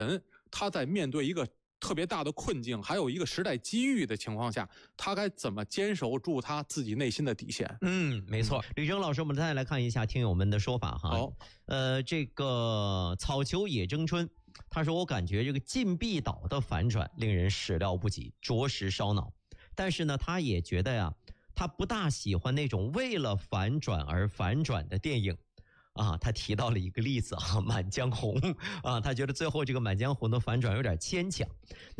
他在面对一个特别大的困境，还有一个时代机遇的情况下，他该怎么坚守住他自己内心的底线？ 没错。吕征老师，我们再来看一下听友们的说法哈。 好， 这个草球野争春，他说我感觉这个禁闭岛的反转令人始料不及，着实烧脑。但是呢，他也觉得呀，他不大喜欢那种为了反转而反转的电影。他提到了一个例子《满江红》他觉得最后这个《满江红》的反转有点牵强。